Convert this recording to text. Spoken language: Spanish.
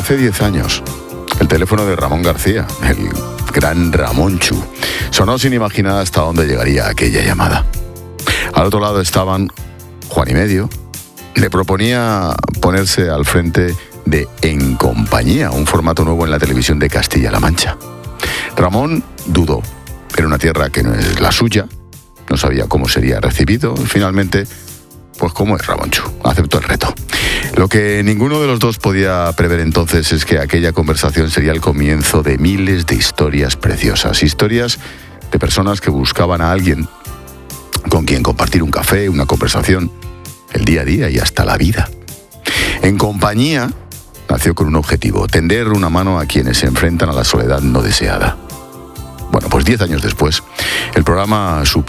Hace 10 años, el teléfono de Ramón García, el gran Ramonchu, sonó sin imaginar hasta dónde llegaría aquella llamada. Al otro lado estaban Juan y Medio. Le proponía ponerse al frente de En Compañía, un formato nuevo en la televisión de Castilla-La Mancha. Ramón dudó. Era una tierra que no es la suya, no sabía cómo sería recibido. Finalmente, pues como es Ramonchu, aceptó el reto. Lo que ninguno de los dos podía prever entonces es que aquella conversación sería el comienzo de miles de historias preciosas. Historias de personas que buscaban a alguien con quien compartir un café, una conversación, el día a día y hasta la vida. En Compañía nació con un objetivo: tender una mano a quienes se enfrentan a la soledad no deseada. Bueno, pues 10 años después, el programa